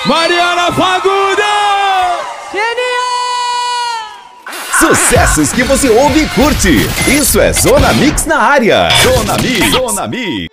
Mariana Fagundes! Sucessos que você ouve e curte. Isso é Zona Mix na área. Zona Mix. Zona Mix.